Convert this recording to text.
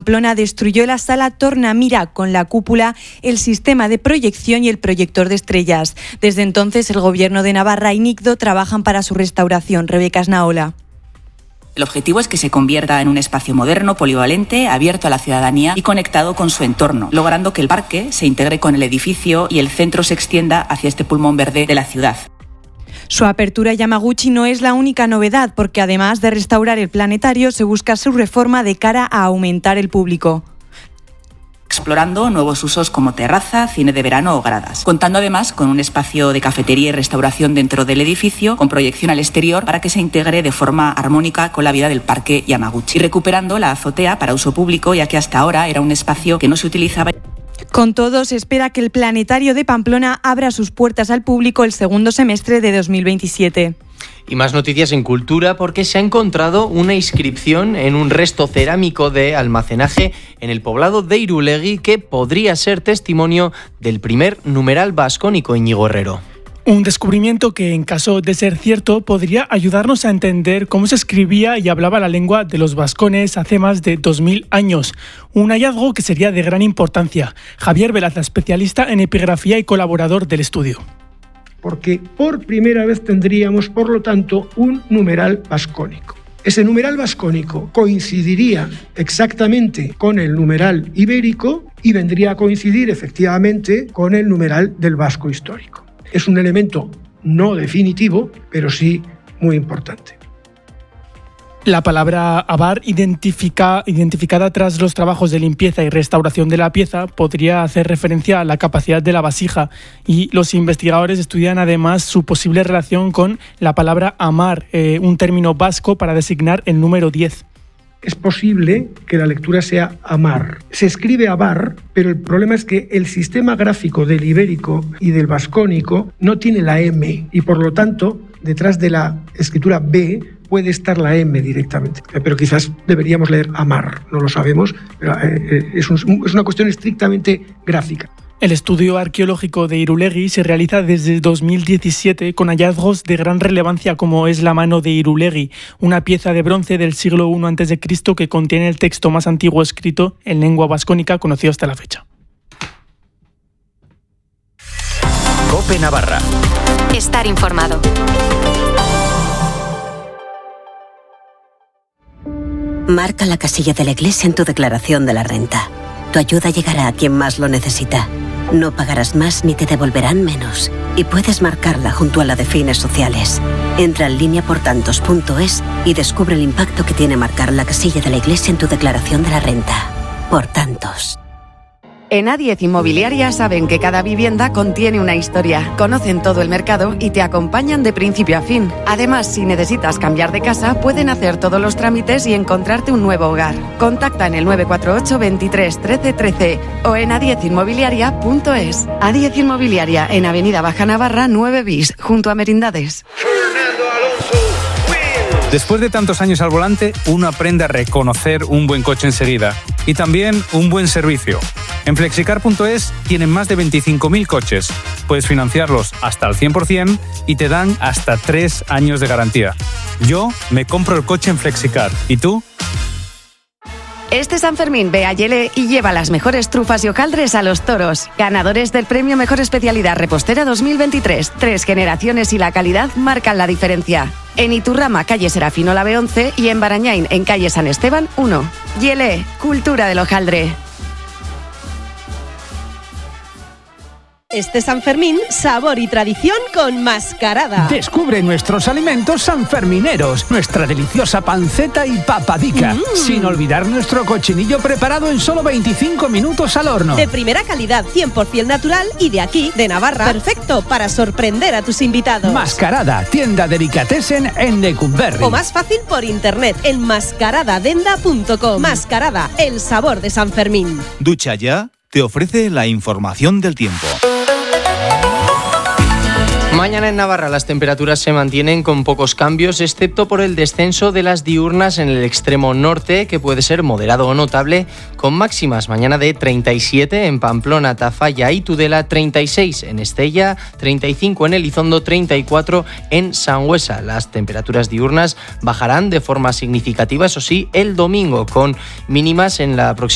Pamplona destruyó la sala Tornamira con la cúpula, el sistema de proyección y el proyector de estrellas. Desde entonces, el Gobierno de Navarra y Nicdo trabajan para su restauración. Rebeca Esnaola. El objetivo es que se convierta en un espacio moderno, polivalente, abierto a la ciudadanía y conectado con su entorno, logrando que el parque se integre con el edificio y el centro se extienda hacia este pulmón verde de la ciudad. Su apertura a Yamaguchi no es la única novedad, porque además de restaurar el planetario, se busca su reforma de cara a aumentar el público. Explorando nuevos usos como terraza, cine de verano o gradas, contando además con un espacio de cafetería y restauración dentro del edificio, con proyección al exterior para que se integre de forma armónica con la vida del parque Yamaguchi, y recuperando la azotea para uso público, ya que hasta ahora era un espacio que no se utilizaba. Con todo, se espera que el planetario de Pamplona abra sus puertas al público el segundo semestre de 2027. Y más noticias en cultura, porque se ha encontrado una inscripción en un resto cerámico de almacenaje en el poblado de Irulegui que podría ser testimonio del primer numeral vascónico, Íñigo Herrero. Un descubrimiento que, en caso de ser cierto, podría ayudarnos a entender cómo se escribía y hablaba la lengua de los vascones hace más de 2000 años. Un hallazgo que sería de gran importancia. Javier Velaza, especialista en epigrafía y colaborador del estudio. Porque por primera vez tendríamos, por lo tanto, un numeral vascónico. Ese numeral vascónico coincidiría exactamente con el numeral ibérico y vendría a coincidir efectivamente con el numeral del vasco histórico. Es un elemento no definitivo, pero sí muy importante. La palabra avar, identificada tras los trabajos de limpieza y restauración de la pieza, podría hacer referencia a la capacidad de la vasija, y los investigadores estudian además su posible relación con la palabra amar, un término vasco para designar el número 10. Es posible que la lectura sea amar. Se escribe avar, pero el problema es que el sistema gráfico del ibérico y del vascónico no tiene la M, y por lo tanto, detrás de la escritura B puede estar la M directamente. Pero quizás deberíamos leer amar, no lo sabemos, pero es una cuestión estrictamente gráfica. El estudio arqueológico de Irulegui se realiza desde 2017 con hallazgos de gran relevancia, como es la mano de Irulegui, una pieza de bronce del siglo I a.C. que contiene el texto más antiguo escrito en lengua vascónica conocido hasta la fecha. COPE Navarra. Estar informado. Marca la casilla de la Iglesia en tu declaración de la renta. Tu ayuda llegará a quien más lo necesita. No pagarás más ni te devolverán menos. Y puedes marcarla junto a la de fines sociales. Entra en lineaportantos.es y descubre el impacto que tiene marcar la casilla de la Iglesia en tu declaración de la renta. Por tantos. En A10 Inmobiliaria saben que cada vivienda contiene una historia, conocen todo el mercado y te acompañan de principio a fin. Además, si necesitas cambiar de casa, pueden hacer todos los trámites y encontrarte un nuevo hogar. Contacta en el 948 23 13 13 o en a10inmobiliaria.es. A10 Inmobiliaria, en Avenida Baja Navarra 9 bis, junto a Merindades. Después de tantos años al volante, uno aprende a reconocer un buen coche enseguida y también un buen servicio. En Flexicar.es tienen más de 25.000 coches. Puedes financiarlos hasta al 100% y te dan hasta 3 años de garantía. Yo me compro el coche en Flexicar. ¿Y tú? Este San Fermín ve a Yele y lleva las mejores trufas y hojaldres a los toros. Ganadores del premio Mejor Especialidad Repostera 2023. 3 generaciones y la calidad marcan la diferencia. En Iturrama, calle Serafino Lave 11 y en Barañain, en calle San Esteban 1. Yele, cultura del hojaldre. Este San Fermín, sabor y tradición con Mascarada. Descubre nuestros alimentos sanfermineros, nuestra deliciosa panceta y papadica, sin olvidar nuestro cochinillo preparado en solo 25 minutos al horno. De primera calidad, 100% natural y de aquí, de Navarra. Perfecto para sorprender a tus invitados. Mascarada, tienda delicatessen en Lecumberri. O más fácil por internet, en mascaradadenda.com. Mascarada, el sabor de San Fermín. Ducha Ya te ofrece la información del tiempo. Mañana en Navarra las temperaturas se mantienen con pocos cambios, excepto por el descenso de las diurnas en el extremo norte, que puede ser moderado o notable, con máximas mañana de 37 en Pamplona, Tafalla y Tudela, 36 en Estella, 35 en Elizondo, 34 en Sangüesa. Las temperaturas diurnas bajarán de forma significativa, eso sí, el domingo, con mínimas en la próxima